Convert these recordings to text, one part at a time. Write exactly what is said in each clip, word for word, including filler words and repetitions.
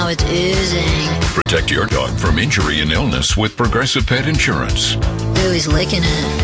now it's oozing. Protect your dog from injury and illness with Progressive Pet Insurance. Ooh, he's licking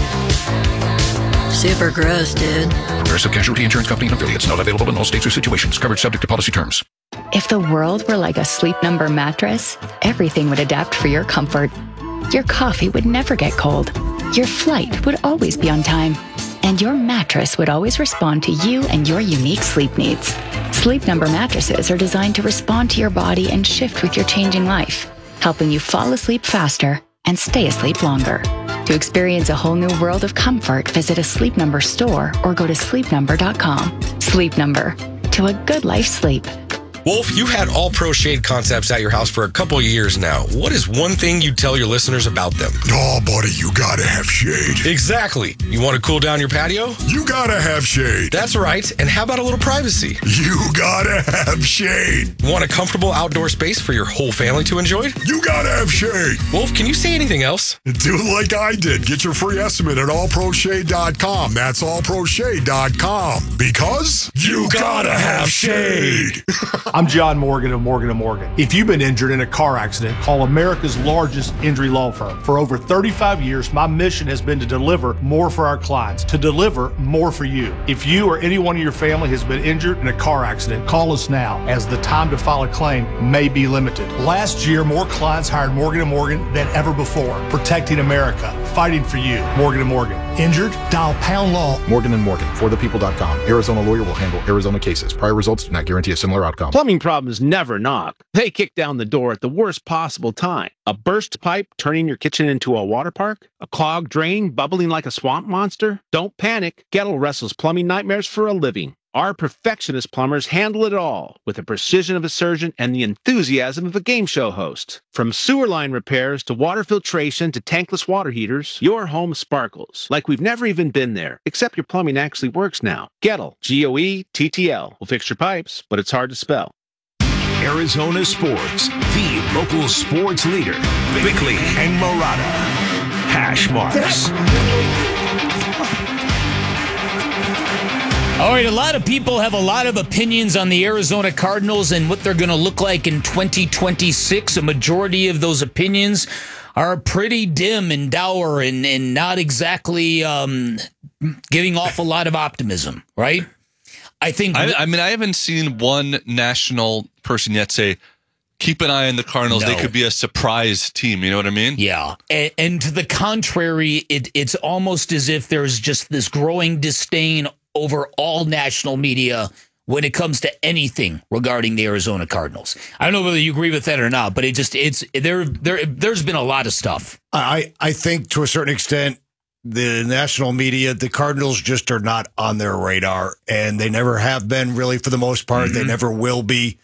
it. Super gross, dude. Progressive Casualty Insurance Company and affiliates. Not available in all states or situations. Coverage subject to policy terms. If the world were like a Sleep Number mattress, everything would adapt for your comfort. Your coffee would never get cold. Your flight would always be on time. And your mattress would always respond to you and your unique sleep needs. Sleep Number mattresses are designed to respond to your body and shift with your changing life, helping you fall asleep faster and stay asleep longer. To experience a whole new world of comfort, visit a Sleep Number store or go to sleep number dot com. Sleep Number. To a good life sleep. Wolf, you've had All Pro Shade concepts at your house for a couple of years now. What is one thing you'd tell your listeners about them? Oh, buddy, you gotta have shade. Exactly. You want to cool down your patio? You gotta have shade. That's right. And how about a little privacy? You gotta have shade. Want a comfortable outdoor space for your whole family to enjoy? You gotta have shade. Wolf, can you say anything else? Do like I did. Get your free estimate at all pro shade dot com. That's all pro shade dot com. Because you gotta have shade. I'm John Morgan of Morgan and Morgan. If you've been injured in a car accident, call America's largest injury law firm. For over thirty-five years, my mission has been to deliver more for our clients, to deliver more for you. If you or anyone in your family has been injured in a car accident, call us now, as the time to file a claim may be limited. Last year, more clients hired Morgan and Morgan than ever before, protecting America, fighting for you. Morgan and Morgan. Injured? Dial pound law. Morgan and Morgan, for the people dot com. Arizona lawyer will handle Arizona cases. Prior results do not guarantee a similar outcome. Plumbing problems never knock. They kick down the door at the worst possible time. A burst pipe turning your kitchen into a water park? A clogged drain bubbling like a swamp monster? Don't panic. Gettle wrestles plumbing nightmares for a living. Our perfectionist plumbers handle it all with the precision of a surgeon and the enthusiasm of a game show host. From sewer line repairs to water filtration to tankless water heaters, your home sparkles like we've never even been there, except your plumbing actually works now. Gettle, G O E T T L, will fix your pipes, but it's hard to spell. Arizona Sports, the local sports leader. Bickley and Murata. Hash marks. All right, a lot of people have a lot of opinions on the Arizona Cardinals and what they're going to look like in twenty twenty-six. A majority of those opinions are pretty dim and dour and, and not exactly um, giving off a lot of optimism, right? I think. I, I mean, I haven't seen one national person yet say, keep an eye on the Cardinals. No. They could be a surprise team. You know what I mean? Yeah. And, and to the contrary, it, it's almost as if there's just this growing disdain over all national media when it comes to anything regarding the Arizona Cardinals. I don't know whether you agree with that or not, but it just it's there there there's been a lot of stuff. I I think to a certain extent the national media, the Cardinals just are not on their radar, and they never have been really for the most part. Mm-hmm. They never will be.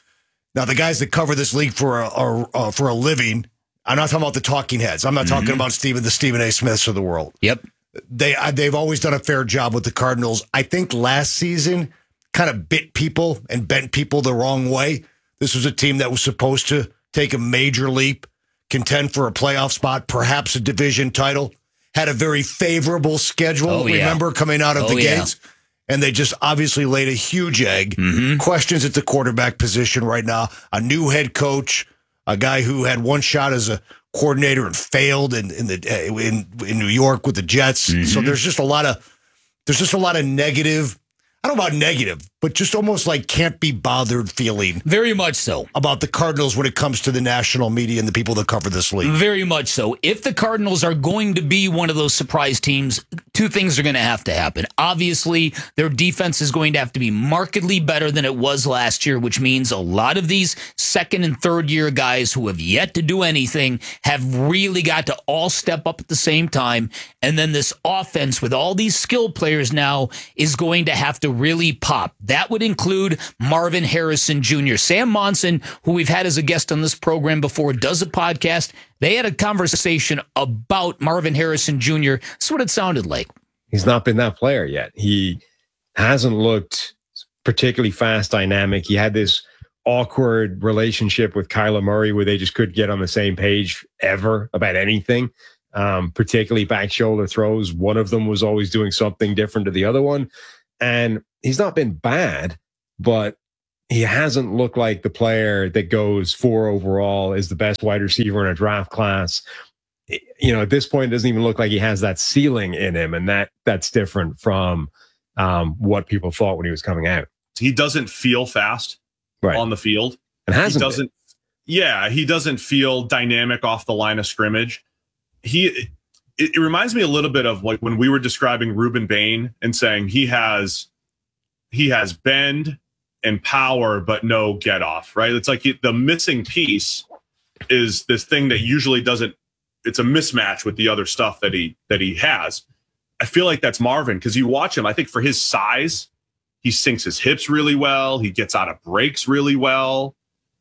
Now the guys that cover this league for a, a, a for a living, I'm not talking about the talking heads. I'm not mm-hmm. talking about Stephen the Stephen A. Smiths of the world. Yep. They, they've always done a fair job with the Cardinals. I think last season kind of bit people and bent people the wrong way. This was a team that was supposed to take a major leap, contend for a playoff spot, perhaps a division title, had a very favorable schedule, oh, yeah. remember, coming out of oh, the yeah. gates. And they just obviously laid a huge egg. Mm-hmm. Questions at the quarterback position right now. A new head coach, a guy who had one shot as a coordinator and failed in in the in in New York with the Jets. Mm-hmm. So there's just a lot of there's just a lot of negative. I don't know about negative, but just almost like can't be bothered feeling. Very much so. About the Cardinals when it comes to the national media and the people that cover this league. Very much so. If the Cardinals are going to be one of those surprise teams, two things are going to have to happen. Obviously, their defense is going to have to be markedly better than it was last year, which means a lot of these second and third year guys who have yet to do anything have really got to all step up at the same time. And then this offense with all these skill players now is going to have to really pop. That would include Marvin Harrison Junior Sam Monson, who we've had as a guest on this program before, does a podcast. They had a conversation about Marvin Harrison Junior That's what it sounded like. He's not been that player yet. He hasn't looked particularly fast, dynamic. He had this awkward relationship with Kyler Murray where they just couldn't get on the same page ever about anything, um, particularly back shoulder throws. One of them was always doing something different to the other one. And he's not been bad, but he hasn't looked like the player that goes four overall, is the best wide receiver in a draft class. You know, at this point, it doesn't even look like he has that ceiling in him, and that that's different from um, what people thought when he was coming out. He doesn't feel fast right. on the field. And hasn't he doesn't. Been. Yeah, he doesn't feel dynamic off the line of scrimmage. He it, it reminds me a little bit of like when we were describing Ruben Bain and saying he has he has bend and power, but no get off. Right? It's like he, the missing piece is this thing that usually doesn't. It's a mismatch with the other stuff that he that he has. I feel like that's Marvin because you watch him. I think for his size, he sinks his hips really well. He gets out of breaks really well.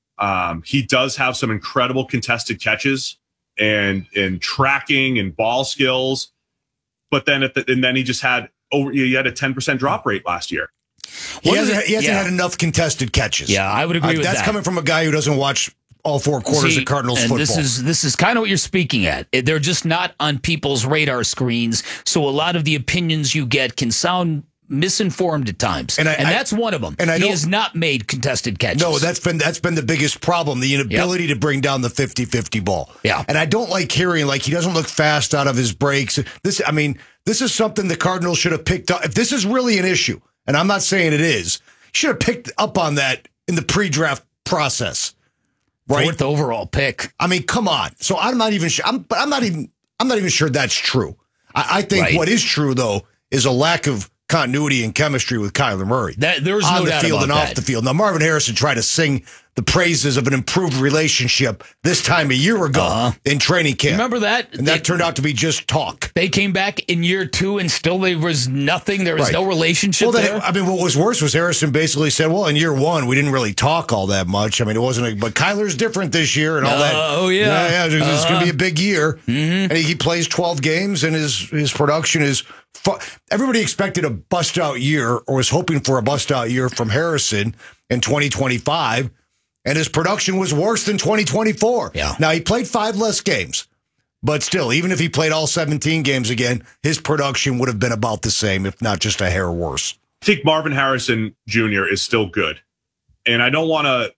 Um, he does have some incredible contested catches and and tracking and ball skills. But then at the, and then he just had over. He had a ten percent drop rate last year. He hasn't, he hasn't yeah. had enough contested catches. Yeah, I would agree uh, with that's that. That's coming from a guy who doesn't watch all four quarters See, of Cardinals and football. This is this is kind of what you're speaking at. They're just not on people's radar screens, so a lot of the opinions you get can sound misinformed at times, and, I, and that's I, one of them. And I he has not made contested catches. No, that's been that's been the biggest problem: the inability yep. to bring down the fifty-fifty ball. Yeah, and I don't like hearing like he doesn't look fast out of his breaks. This, I mean, this is something the Cardinals should have picked up. If this is really an issue, and I'm not saying it is, should have picked up on that in the pre-draft process. Right? Fourth overall pick. I mean, come on. So I'm not even sure. I'm, but I'm not even. I'm not even sure that's true. I, I think right. what is true though is a lack of continuity and chemistry with Kyler Murray. That, there's on no the doubt field about and that. off the field. Now Marvin Harrison tried to sing the praises of an improved relationship this time a year ago uh-huh. in training camp. Remember that? And that they, turned out to be just talk. They came back in year two and still there was nothing. There was right. no relationship well, there. Then, I mean, what was worse was Harrison basically said, well, in year one, we didn't really talk all that much. I mean, it wasn't, a, but Kyler's different this year and all uh, that. Oh, yeah. Yeah, yeah, it's uh, going to be a big year. Mm-hmm. And he, he plays twelve games and his, his production is, fu- everybody expected a bust out year or was hoping for a bust out year from Harrison in twenty twenty-five. And his production was worse than twenty twenty-four. Yeah. Now, he played five less games. But still, even if he played all seventeen games again, his production would have been about the same, if not just a hair worse. I think Marvin Harrison Junior is still good. And I don't want to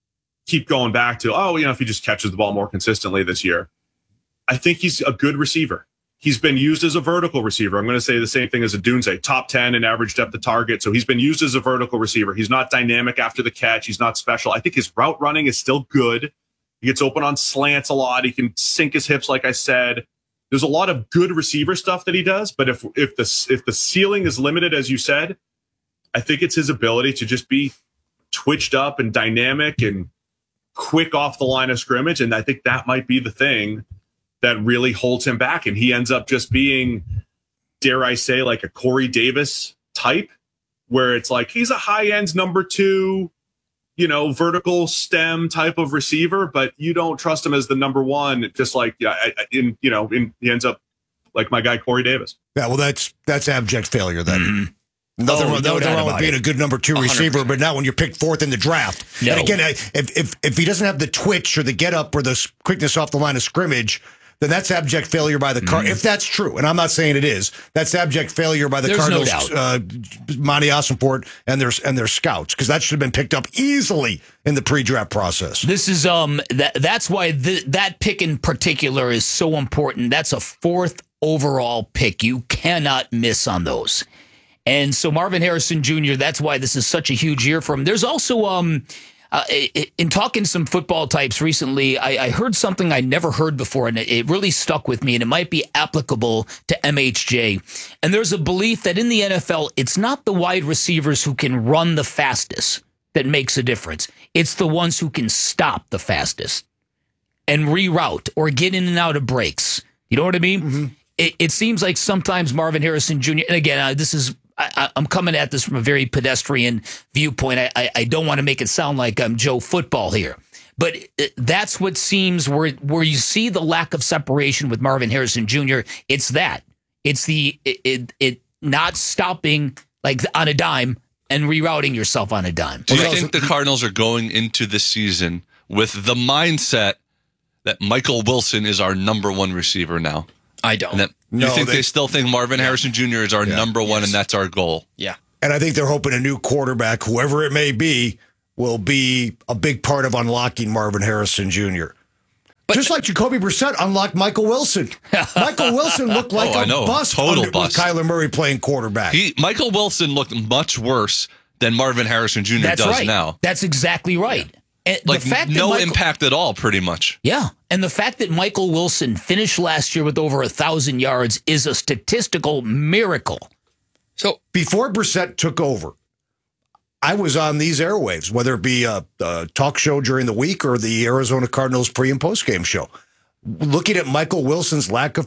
keep going back to, oh, you know, if he just catches the ball more consistently this year. I think he's a good receiver. He's been used as a vertical receiver. I'm going to say the same thing as a Dunze, top ten in average depth of target. So he's been used as a vertical receiver. He's not dynamic after the catch. He's not special. I think his route running is still good. He gets open on slants a lot. He can sink his hips, like I said. There's a lot of good receiver stuff that he does. But if if the if the ceiling is limited, as you said, I think it's his ability to just be twitched up and dynamic and quick off the line of scrimmage. And I think that might be the thing that really holds him back. And he ends up just being, dare I say, like a Corey Davis type, where it's like he's a high-end number two, you know, vertical stem type of receiver, but you don't trust him as the number one, just like, yeah, in, you know, in, he ends up like my guy, Corey Davis. Yeah, well, that's that's abject failure then. Mm-hmm. Nothing, oh, wrong, no nothing wrong with it. being a good number two one hundred percent receiver, but not when you're picked fourth in the draft. No. And again, if, if if he doesn't have the twitch or the get up or the quickness off the line of scrimmage, then that's abject failure by the Car- mm. If that's true, and I'm not saying it is, that's abject failure by the There's Cardinals, no doubt. uh, Monty Ossenfort and their and their scouts, because that should have been picked up easily in the pre-draft process. This is um that that's why th- that pick in particular is so important. That's a fourth overall pick. You cannot miss on those. And so Marvin Harrison Junior, that's why this is such a huge year for him. There's also um. Uh, in talking to some football types recently, I, I heard something I never heard before, and it, it really stuck with me, and it might be applicable to M H J. And there's a belief that in the N F L, it's not the wide receivers who can run the fastest that makes a difference. It's the ones who can stop the fastest and reroute or get in and out of breaks. You know what I mean? Mm-hmm. It, it seems like sometimes Marvin Harrison Junior, and again, uh, this is I, I'm coming at this from a very pedestrian viewpoint. I, I, I don't want to make it sound like I'm Joe Football here, but that's what seems where where you see the lack of separation with Marvin Harrison Junior It's that it's the it, it, it not stopping like on a dime and rerouting yourself on a dime. Do you think the Cardinals are going into the season with the mindset that Michael Wilson is our number one receiver now? I don't. And that, No, you think they- they, still think Marvin Yeah. Harrison Junior is our Yeah. number one, Yes. and that's our goal? Yeah. And I think they're hoping a new quarterback, whoever it may be, will be a big part of unlocking Marvin Harrison Junior But, Just like Jacoby Brissett unlocked Michael Wilson. Michael Wilson looked like oh, a I know. bust Total under, bust. with Kyler Murray playing quarterback. He, Michael Wilson looked much worse than Marvin Harrison Junior That's does right. now. That's exactly right. And Like the fact no that Michael, impact at all, pretty much. Yeah, and the fact that Michael Wilson finished last year with over a thousand yards is a statistical miracle. So before Brissett took over, I was on these airwaves, whether it be a, a talk show during the week or the Arizona Cardinals pre and post game show, looking at Michael Wilson's lack of